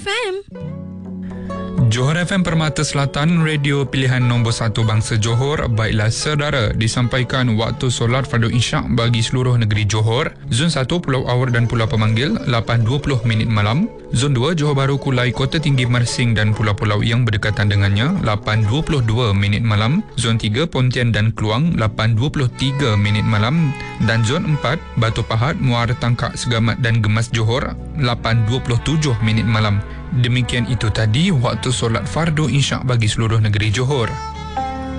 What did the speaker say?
FM. Johor FM Permata Selatan, radio pilihan nombor 1 bangsa Johor. Baiklah saudara, disampaikan waktu solat fardu isyak bagi seluruh negeri Johor. Zon 1 Pulau Awar dan Pulau Pemanggil 8.20 minit malam. Zon 2 Johor Bahru Kulai, Kota Tinggi Mersing dan pulau-pulau yang berdekatan dengannya 8.22 minit malam. Zon 3 Pontian dan Kluang 8.23 minit malam. Dan Zon 4 Batu Pahat, Muara Tangkak, Segamat dan Gemas Johor 8.27 minit malam. Demikian itu tadi waktu solat fardu isyak bagi seluruh negeri Johor.